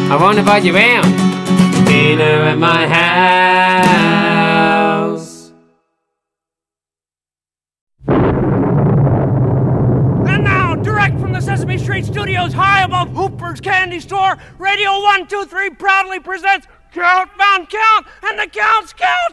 I wanna invite you round. Dinner at my house. And now, direct from the Sesame Street studios high above Hooper's Candy Store, Radio 123 proudly presents Count, Mount, Count, and the Counts Count!